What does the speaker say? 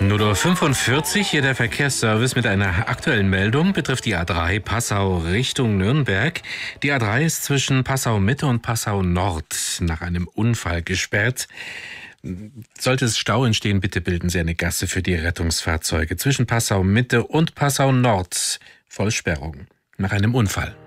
0:45 Uhr, hier der Verkehrsservice mit einer aktuellen Meldung, betrifft die A3 Passau Richtung Nürnberg. Die A3 ist zwischen Passau Mitte und Passau Nord nach einem Unfall gesperrt. Sollte es Stau entstehen, bitte bilden Sie eine Gasse für die Rettungsfahrzeuge. Zwischen Passau Mitte und Passau Nord Vollsperrung nach einem Unfall.